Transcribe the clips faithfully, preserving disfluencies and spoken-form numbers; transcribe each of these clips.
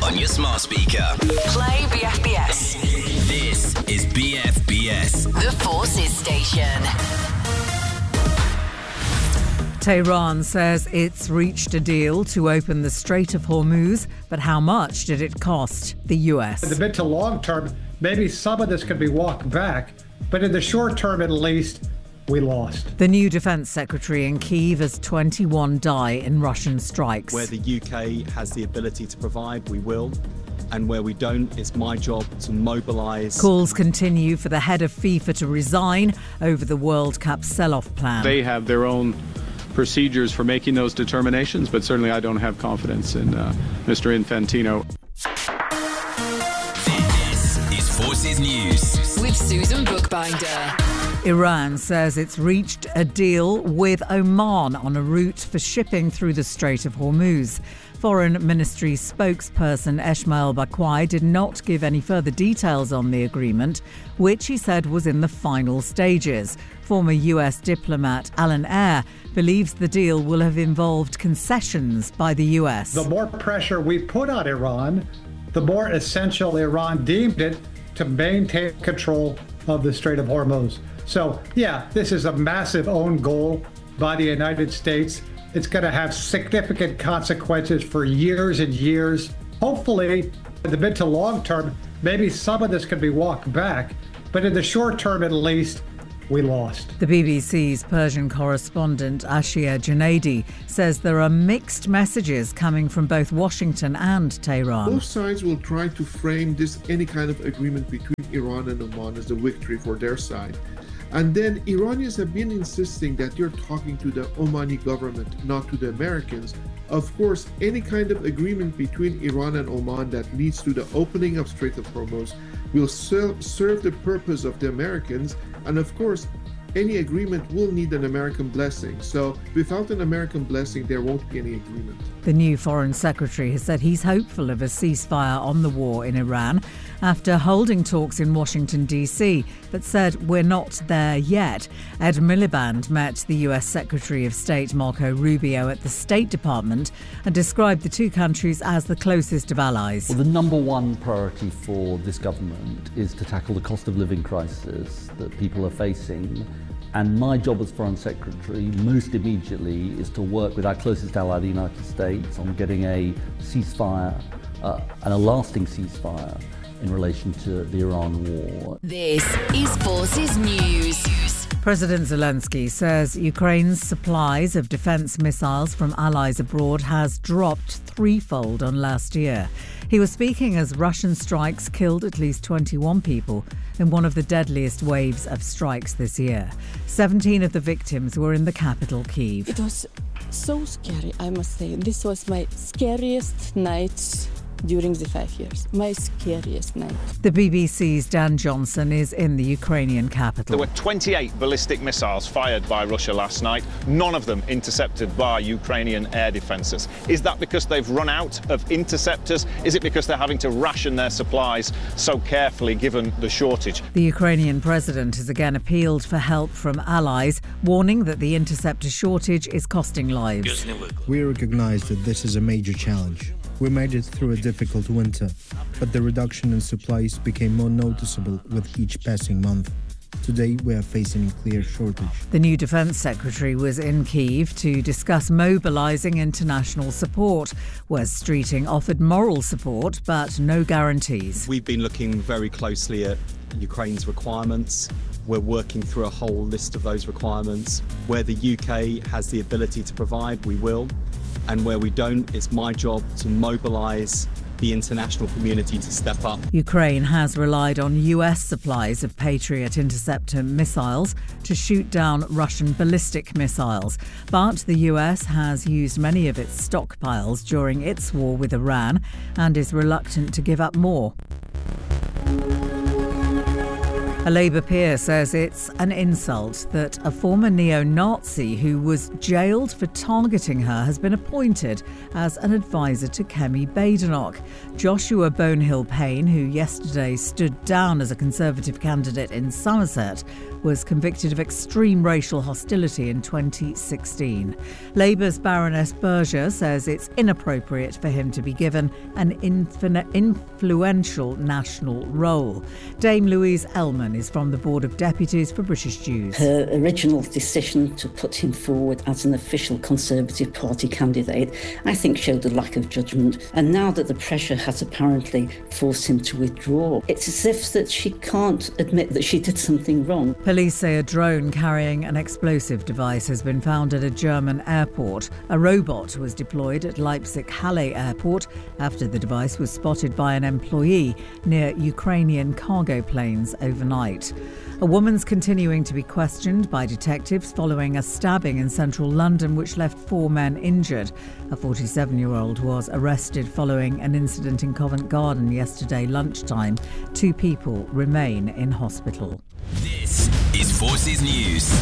on your smart speaker. Play B F B S. This is B F B S, The Forces Station. Tehran says it's reached a deal to open the Strait of Hormuz, but how much did it cost the U S? In the mid to long term, maybe some of this could be walked back, but in the short term at least, we lost. The new defence secretary in Kyiv has twenty-one die in Russian strikes. Where the U K has the ability to provide, we will. And where we don't, it's my job to mobilise. Calls continue for the head of FIFA to resign over the World Cup sell-off plan. They have their own procedures for making those determinations, but certainly I don't have confidence in uh, Mister Infantino. This is Forces News with Susan Bookbinder. Iran says it's reached a deal with Oman on a route for shipping through the Strait of Hormuz. Foreign Ministry spokesperson Esmail Bakwai did not give any further details on the agreement, which he said was in the final stages. Former U S diplomat Alan Eyre believes the deal will have involved concessions by the U S. The more pressure we put on Iran, the more essential Iran deemed it to maintain control of the Strait of Hormuz. So, yeah, this is a massive own goal by the United States. It's going to have significant consequences for years and years. Hopefully, in the mid to long term, maybe some of this can be walked back. But in the short term, at least, we lost. The B B C's Persian correspondent Ashia Junaidi says there are mixed messages coming from both Washington and Tehran. Both sides will try to frame this any kind of agreement between Iran and Oman as a victory for their side. And then Iranians have been insisting that you're talking to the Omani government, not to the Americans. Of course, any kind of agreement between Iran and Oman that leads to the opening of Strait of Hormuz will ser- serve the purpose of the Americans. And of course, any agreement will need an American blessing. So without an American blessing, there won't be any agreement. The new Foreign Secretary has said he's hopeful of a ceasefire on the war in Iran after holding talks in Washington, D C, but said we're not there yet. Ed Miliband met the U S Secretary of State Marco Rubio at the State Department and described the two countries as the closest of allies. Well, the number one priority for this government is to tackle the cost of living crisis that people are facing. And my job as Foreign Secretary, most immediately, is to work with our closest ally, the United States, on getting a ceasefire, uh, and a lasting ceasefire, in relation to the Iran war. This is Forces News. President Zelensky says Ukraine's supplies of defence missiles from allies abroad has dropped threefold on last year. He was speaking as Russian strikes killed at least twenty-one people in one of the deadliest waves of strikes this year. seventeen of the victims were in the capital, Kyiv. It was so scary, I must say. This was my scariest night during the five years. My scariest night. The B B C's Dan Johnson is in the Ukrainian capital. There were twenty-eight ballistic missiles fired by Russia last night, none of them intercepted by Ukrainian air defences. Is that because they've run out of interceptors? Is it because they're having to ration their supplies so carefully given the shortage? The Ukrainian president has again appealed for help from allies, warning that the interceptor shortage is costing lives. We recognise that this is a major challenge. We made it through a difficult winter, but the reduction in supplies became more noticeable with each passing month. Today, we are facing a clear shortage. The new Defence Secretary was in Kyiv to discuss mobilising international support. Wes Streeting offered moral support, but no guarantees. We've been looking very closely at Ukraine's requirements. We're working through a whole list of those requirements. Where the U K has the ability to provide, we will. And where we don't, it's my job to mobilise the international community to step up. Ukraine has relied on U S supplies of Patriot interceptor missiles to shoot down Russian ballistic missiles. But the U S has used many of its stockpiles during its war with Iran and is reluctant to give up more. A Labour peer says it's an insult that a former neo-Nazi who was jailed for targeting her has been appointed as an advisor to Kemi Badenoch. Joshua Bonehill Payne, who yesterday stood down as a Conservative candidate in Somerset, was convicted of extreme racial hostility in twenty sixteen. Labour's Baroness Berger says it's inappropriate for him to be given an infin- influential national role. Dame Louise Ellman is from the Board of Deputies for British Jews. Her original decision to put him forward as an official Conservative Party candidate, I think, showed a lack of judgment. And now that the pressure has apparently forced him to withdraw, it's as if that she can't admit that she did something wrong. Police say a drone carrying an explosive device has been found at a German airport. A robot was deployed at Leipzig-Halle Airport after the device was spotted by an employee near Ukrainian cargo planes overnight. A woman's continuing to be questioned by detectives following a stabbing in central London which left four men injured. A forty-seven-year-old was arrested following an incident in Covent Garden yesterday lunchtime. Two people remain in hospital. This is Forces News.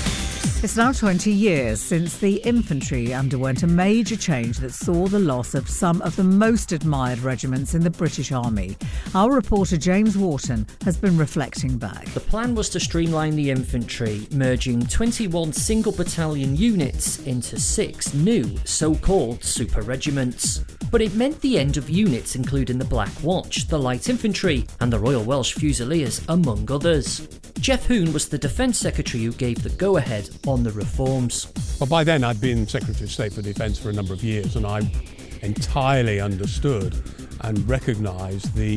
It's now twenty years since the infantry underwent a major change that saw the loss of some of the most admired regiments in the British Army. Our reporter James Wharton has been reflecting back. The plan was to streamline the infantry, merging twenty-one single battalion units into six new so-called super regiments. But it meant the end of units including the Black Watch, the Light Infantry and the Royal Welsh Fusiliers, among others. Jeff Hoon was the Defence Secretary who gave the go-ahead on the reforms. Well, by then I'd been Secretary of State for Defence for a number of years, and I entirely understood and recognised the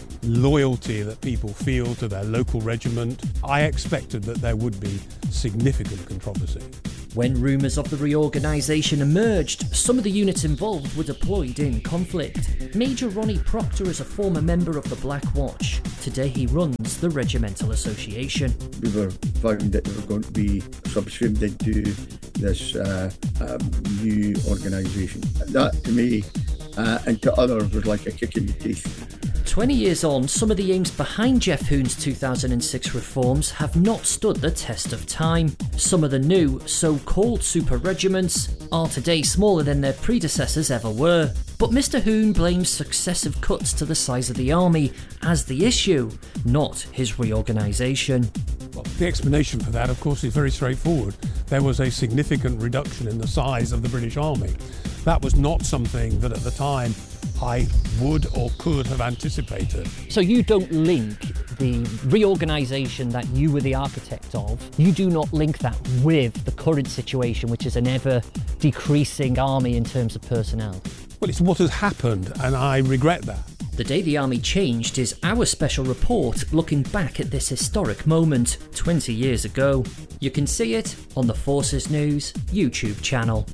loyalty that people feel to their local regiment. I expected that there would be significant controversy. When rumours of the reorganisation emerged, some of the units involved were deployed in conflict. Major Ronnie Proctor is a former member of the Black Watch. Today he runs the Regimental Association. We were found that we were going to be subsumed into this uh, um, new organisation. That to me uh, and to others was like a kick in the teeth. twenty years on, some of the aims behind Jeff Hoon's two thousand six reforms have not stood the test of time. Some of the new, so-called super regiments are today smaller than their predecessors ever were. But Mr Hoon blames successive cuts to the size of the army as the issue, not his reorganisation. Well, the explanation for that, of course, is very straightforward. There was a significant reduction in the size of the British Army. That was not something that at the time I would or could have anticipated. So you don't link the reorganisation that you were the architect of, you do not link that with the current situation, which is an ever-decreasing army in terms of personnel? Well, it's what has happened, and I regret that. The Day the Army Changed is our special report looking back at this historic moment twenty years ago. You can see it on the Forces News YouTube channel.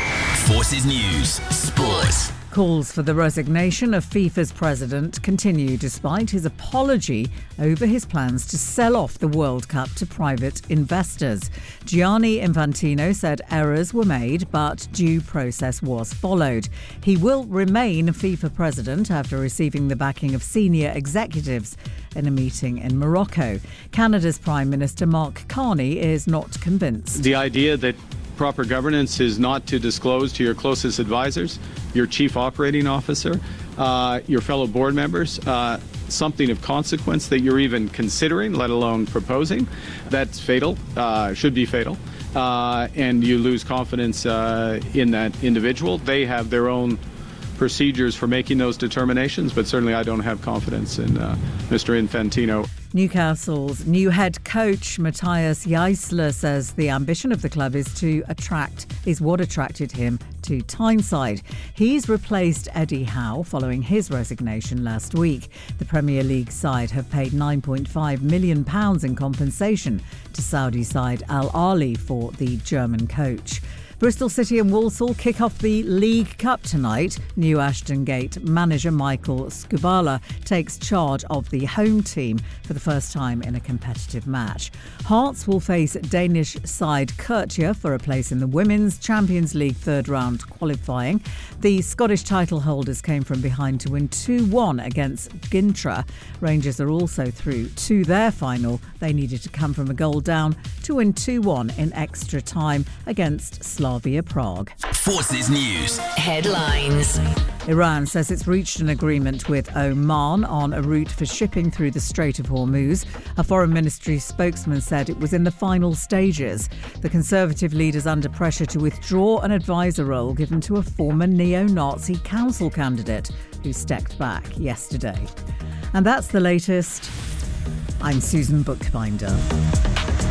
Forces News Sport. Calls for the resignation of FIFA's president continue despite his apology over his plans to sell off the World Cup to private investors. Gianni Infantino said errors were made, but due process was followed. He will remain FIFA president after receiving the backing of senior executives in a meeting in Morocco. Canada's Prime Minister Mark Carney is not convinced. The idea that proper governance is not to disclose to your closest advisors, your chief operating officer, uh, your fellow board members, uh, something of consequence that you're even considering, let alone proposing, that's fatal, uh, should be fatal, uh, and you lose confidence uh, in that individual. They have their own procedures for making those determinations, but certainly I don't have confidence in uh, Mister Infantino. Newcastle's new head coach Matthias Jaissler says the ambition of the club is to attract is what attracted him to Tyneside. He's replaced Eddie Howe following his resignation last week. The Premier League side have paid nine point five million pounds in compensation to Saudi side Al Ahly for the German coach. Bristol City and Walsall kick off the League Cup tonight. New Ashton Gate manager Michael Skubala takes charge of the home team for the first time in a competitive match. Hearts will face Danish side Kurtia for a place in the Women's Champions League third round qualifying. The Scottish title holders came from behind to win two one against Gintra. Rangers are also through to their final. They needed to come from a goal down to win two one in extra time against Slavia Prague. Forces News. Headlines. Iran says it's reached an agreement with Oman on a route for shipping through the Strait of Hormuz. A foreign ministry spokesman said it was in the final stages. The Conservative leader's under pressure to withdraw an advisor role given to a former neo-Nazi council candidate who stepped back yesterday. And that's the latest. I'm Susan Bookbinder.